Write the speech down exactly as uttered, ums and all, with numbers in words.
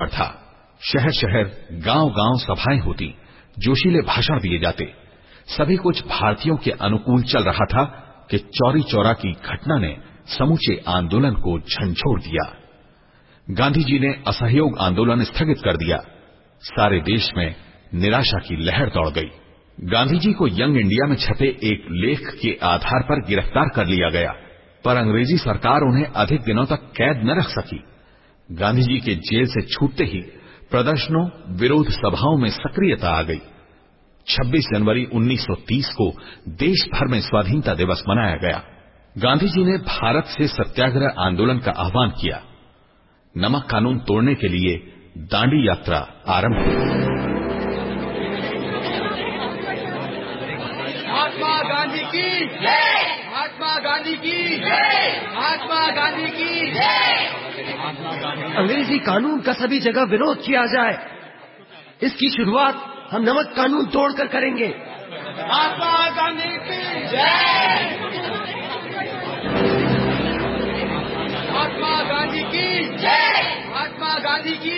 था। शहर शहर गांव गांव सभाएं होती, जोशीले भाषण दिए जाते। सभी कुछ भारतीयों के अनुकूल चल रहा था कि चौरी चौरा की घटना ने समूचे आंदोलन को झंझोर दिया। गांधी जी ने असहयोग आंदोलन स्थगित कर दिया। सारे देश में निराशा की लहर दौड़ गई। गांधी जी को यंग इंडिया में छपे एक लेख के आधार पर गिरफ्तार कर लिया गया, पर अंग्रेजी सरकार उन्हें अधिक दिनों तक कैद न रख सकी। गांधी जी के जेल से छूटते ही प्रदर्शनों, विरोध सभाओं में सक्रियता आ गई। छब्बीस जनवरी उन्नीस सौ तीस को देश भर में स्वाधीनता दिवस मनाया गया। गांधी जी ने भारत से सत्याग्रह आंदोलन का आह्वान किया। नमक कानून तोड़ने के लिए दांडी यात्रा आरंभ हुई। महात्मा गांधी की जय, महात्मा गांधी की जय, महात्मा गांधी की जय। अंग्रेजी कानून का सभी जगह विरोध किया जाए। इसकी शुरुआत हम नमक कानून तोड़कर करेंगे। महात्मा गांधी की जय, महात्मा गांधी की जय, महात्मा गांधी की